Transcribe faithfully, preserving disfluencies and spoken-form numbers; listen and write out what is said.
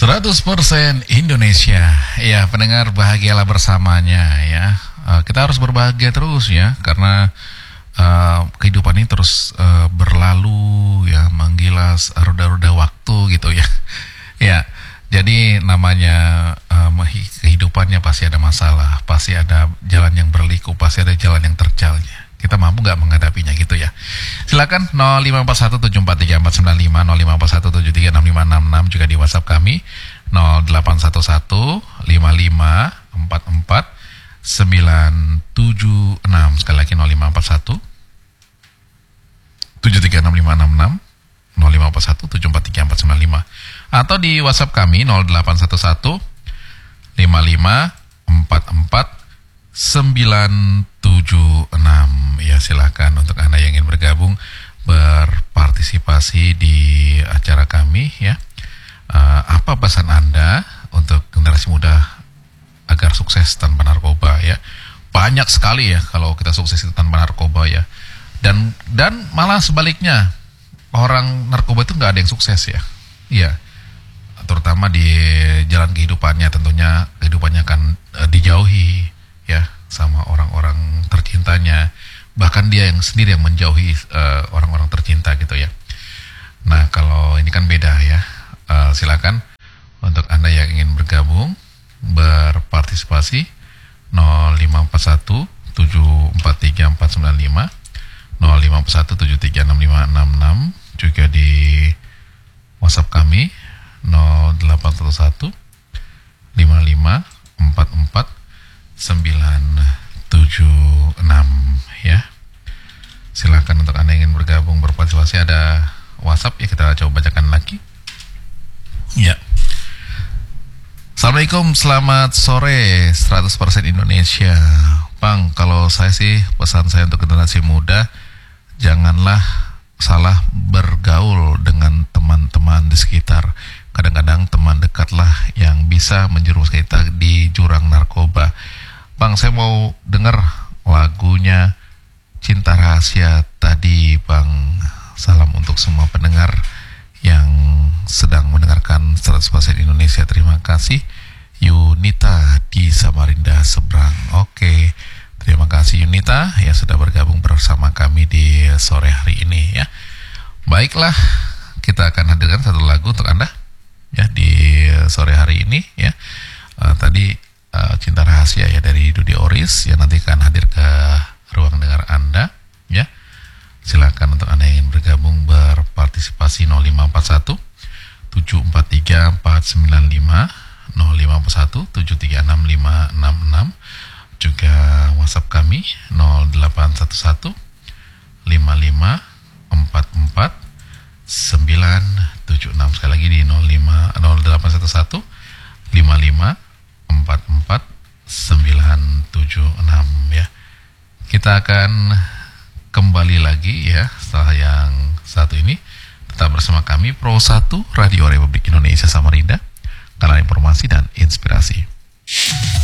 seratus persen Indonesia. Ya, pendengar, bahagialah bersamanya ya. Uh, kita harus berbahagia terus ya, karena uh, kehidupan ini terus uh, berlalu ya, menggilas roda-roda waktu gitu ya. Ya, jadi namanya uh, kehidupannya pasti ada masalah, pasti ada jalan yang berliku, pasti ada jalan yang terjalnya. Kita mampu nggak menghadapinya gitu ya. Silakan nol lima empat satu tujuh empat tiga empat sembilan lima, nol lima empat satu tujuh tiga enam lima enam enam, juga di WhatsApp kami nol delapan satu satu lima lima empat empat sembilan tujuh enam. Sekali lagi nol lima empat satu tujuh tiga enam lima enam enam, nol lima empat satu tujuh empat tiga empat sembilan lima, atau di WhatsApp kami nol delapan satu satu lima lima empat empat sembilan tujuh enam. Ya, silakan untuk Anda yang ingin bergabung berpartisipasi di acara kami ya. Uh, apa pesan Anda untuk generasi muda agar sukses tanpa narkoba ya? Banyak sekali ya kalau kita sukses itu tanpa narkoba ya. Dan dan malah sebaliknya, orang narkoba itu nggak ada yang sukses ya. Iya. Terutama di jalan kehidupannya, tentunya kehidupannya akan uh, dijauhi ya sama orang-orang tercintanya. Bahkan dia yang sendiri yang menjauhi uh, orang-orang tercinta gitu ya. Nah, kalau ini kan beda ya. Uh, silakan untuk Anda yang ingin bergabung berpartisipasi nol lima empat satu tujuh empat tiga empat sembilan lima, nol lima empat satu tujuh tiga enam lima enam enam, juga di WhatsApp kami nol delapan satu satu lima lima empat empat sembilan tujuh enam ya. Silakan untuk Anda yang ingin bergabung berpartisipasi. Ada WhatsApp ya, kita coba bacakan lagi. Ya. Assalamualaikum, selamat sore seratus persen Indonesia. Bang, kalau saya sih, pesan saya untuk generasi muda, janganlah salah bergaul dengan teman-teman di sekitar. Kadang-kadang teman dekatlah yang bisa menjerumuskan kita di jurang narkoba. Bang, saya mau dengar lagunya Cinta Rahasia tadi, Bang. Salam untuk semua pendengar yang sedang mendengarkan seratus persen Indonesia. Terima kasih. Yunita di Samarinda Seberang. Oke, terima kasih Yunita yang sudah bergabung bersama kami di sore hari ini ya. Baiklah, kita akan hadirkan satu lagu untuk Anda ya di sore hari ini ya. Uh, tadi uh, Cinta Rahasia ya dari Dude Oris yang nanti akan hadir ke ruang dengar Anda ya. Silakan untuk Anda yang ingin bergabung berpartisipasi nol lima empat satu tujuh empat tiga empat sembilan lima, nol lima empat satu tujuh tiga enam lima enam enam, juga WhatsApp kami nol delapan satu satu lima lima empat empat sembilan tujuh enam. Sekali lagi di nol lima nol delapan satu satu lima lima empat empat sembilan tujuh enam ya. Kita akan kembali lagi ya setelah yang satu ini. Tetap bersama kami Pro satu Radio Republik Indonesia Samarinda, kanal informasi dan inspirasi.